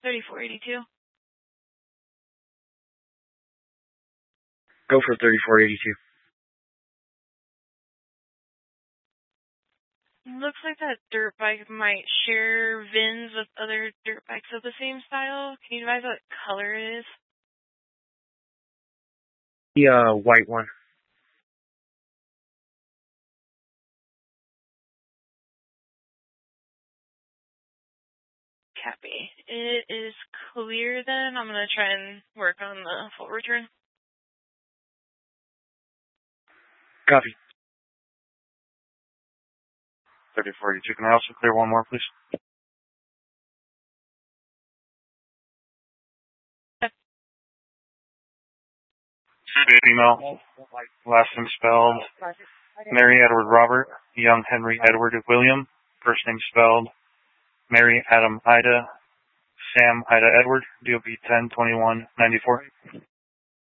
3482. Go for 3482. Looks like that dirt bike might share VINs with other dirt bikes of the same style. Can you advise what color it is? The white one. Copy. It is clear then. I'm going to try and work on the full return. Copy. 3482. Can I also clear one more, please? Female. Last name spelled Mary Edward Robert. Young Henry Edward William. First name spelled Mary Adam Ida. Sam Ida Edward. DOB 102194.